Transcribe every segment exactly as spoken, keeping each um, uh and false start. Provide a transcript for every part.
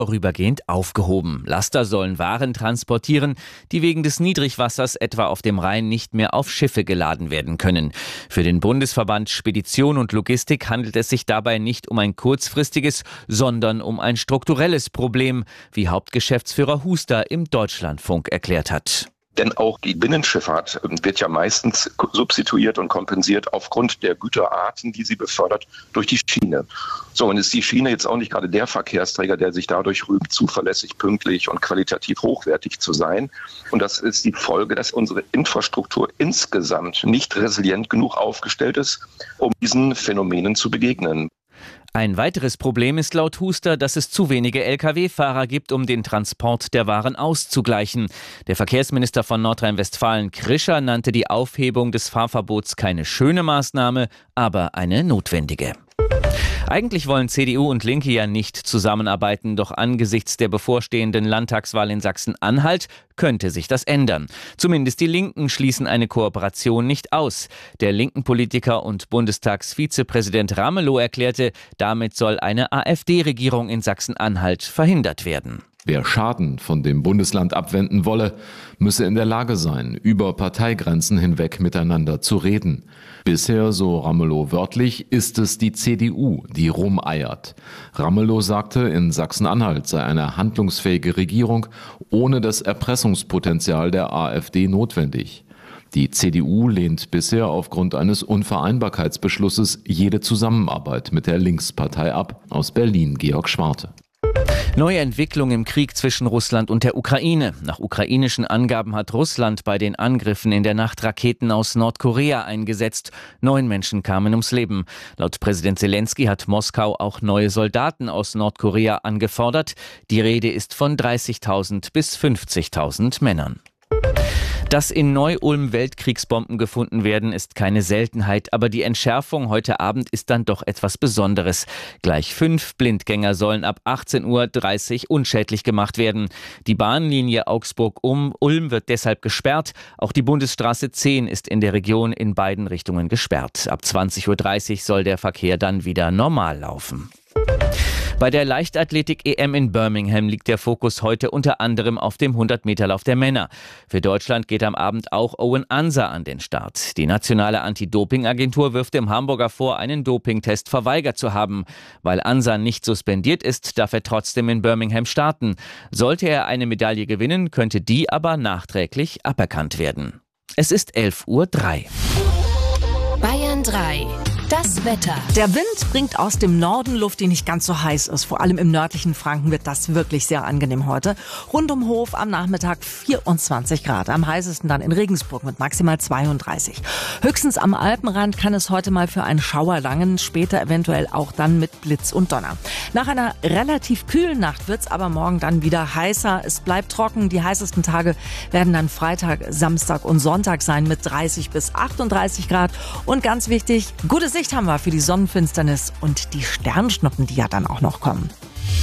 vorübergehend aufgehoben. Laster sollen Waren transportieren, die wegen des Niedrigwassers etwa auf dem Rhein nicht mehr auf Schiffe geladen werden können. Für den Bundesverband Spedition und Logistik handelt es sich dabei nicht um ein kurzfristiges, sondern um ein strukturelles Problem, wie Hauptgeschäftsführer Huster im Deutschlandfunk erklärt hat. Denn auch die Binnenschifffahrt wird ja meistens substituiert und kompensiert aufgrund der Güterarten, die sie befördert, durch die Schiene. So, und ist die Schiene jetzt auch nicht gerade der Verkehrsträger, der sich dadurch rühmt, zuverlässig, pünktlich und qualitativ hochwertig zu sein. Und das ist die Folge, dass unsere Infrastruktur insgesamt nicht resilient genug aufgestellt ist, um diesen Phänomenen zu begegnen. Ein weiteres Problem ist laut Huster, dass es zu wenige L K W-Fahrer gibt, um den Transport der Waren auszugleichen. Der Verkehrsminister von Nordrhein-Westfalen, Krischer, nannte die Aufhebung des Fahrverbots keine schöne Maßnahme, aber eine notwendige. Eigentlich wollen C D U und Linke ja nicht zusammenarbeiten, doch angesichts der bevorstehenden Landtagswahl in Sachsen-Anhalt könnte sich das ändern. Zumindest die Linken schließen eine Kooperation nicht aus. Der linken Politiker und Bundestagsvizepräsident Ramelow erklärte, damit soll eine AfD-Regierung in Sachsen-Anhalt verhindert werden. Wer Schaden von dem Bundesland abwenden wolle, müsse in der Lage sein, über Parteigrenzen hinweg miteinander zu reden. Bisher, so Ramelow wörtlich, ist es die C D U, die rumeiert. Ramelow sagte, in Sachsen-Anhalt sei eine handlungsfähige Regierung ohne das Erpressungspotenzial der AfD notwendig. Die C D U lehnt bisher aufgrund eines Unvereinbarkeitsbeschlusses jede Zusammenarbeit mit der Linkspartei ab. Aus Berlin, Georg Schwarte. Neue Entwicklung im Krieg zwischen Russland und der Ukraine. Nach ukrainischen Angaben hat Russland bei den Angriffen in der Nacht Raketen aus Nordkorea eingesetzt. Neun Menschen kamen ums Leben. Laut Präsident Zelensky hat Moskau auch neue Soldaten aus Nordkorea angefordert. Die Rede ist von dreißigtausend bis fünfzigtausend Männern. Dass in Neu-Ulm Weltkriegsbomben gefunden werden, ist keine Seltenheit, aber die Entschärfung heute Abend ist dann doch etwas Besonderes. Gleich fünf Blindgänger sollen ab achtzehn Uhr dreißig unschädlich gemacht werden. Die Bahnlinie Augsburg-Ulm wird deshalb gesperrt. Auch die Bundesstraße zehn ist in der Region in beiden Richtungen gesperrt. Ab zwanzig Uhr dreißig soll der Verkehr dann wieder normal laufen. Bei der Leichtathletik-E M in Birmingham liegt der Fokus heute unter anderem auf dem hundert-Meter-Lauf der Männer. Für Deutschland geht am Abend auch Owen Ansa an den Start. Die nationale Anti-Doping-Agentur wirft dem Hamburger vor, einen Dopingtest verweigert zu haben. Weil Ansa nicht suspendiert ist, darf er trotzdem in Birmingham starten. Sollte er eine Medaille gewinnen, könnte die aber nachträglich aberkannt werden. Es ist elf Uhr drei. Bayern drei. Das Wetter. Der Wind bringt aus dem Norden Luft, die nicht ganz so heiß ist. Vor allem im nördlichen Franken wird das wirklich sehr angenehm heute. Rund um Hof am Nachmittag vierundzwanzig Grad. Am heißesten dann in Regensburg mit maximal zweiunddreißig. Höchstens am Alpenrand kann es heute mal für einen Schauer langen, später eventuell auch dann mit Blitz und Donner. Nach einer relativ kühlen Nacht wird's aber morgen dann wieder heißer. Es bleibt trocken. Die heißesten Tage werden dann Freitag, Samstag und Sonntag sein mit dreißig bis achtunddreißig Grad. Und ganz wichtig, gute Sicht haben wir für die Sonnenfinsternis und die Sternschnuppen, die ja dann auch noch kommen.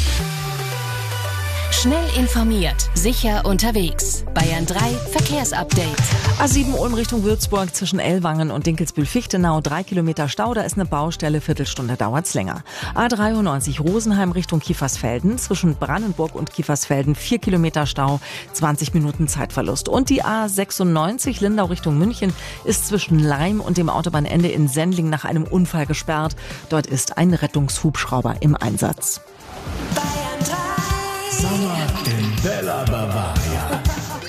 Schnell informiert, sicher unterwegs. Bayern drei Verkehrsupdate. A sieben Ulm Richtung Würzburg zwischen Ellwangen und Dinkelsbühl-Fichtenau. Drei Kilometer Stau, da ist eine Baustelle, Viertelstunde dauert's länger. A dreiundneunzig Rosenheim Richtung Kiefersfelden. Zwischen Brandenburg und Kiefersfelden vier Kilometer Stau, zwanzig Minuten Zeitverlust. Und die A sechsundneunzig Lindau Richtung München ist zwischen Leim und dem Autobahnende in Sendling nach einem Unfall gesperrt. Dort ist ein Rettungshubschrauber im Einsatz. Bayern drei. Sommer in Bella Bavaria.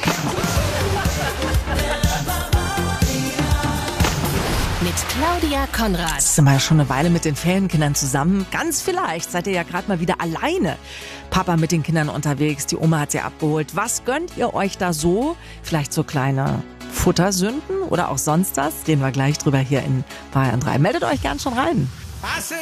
Mit Claudia Konrad. Jetzt sind wir ja schon eine Weile mit den Ferienkindern zusammen. Ganz vielleicht seid ihr ja gerade mal wieder alleine. Papa mit den Kindern unterwegs, die Oma hat sie abgeholt. Was gönnt ihr euch da so? Vielleicht so kleine Futtersünden oder auch sonst was? Reden wir gleich drüber hier in Bayern drei. Meldet euch gern schon rein.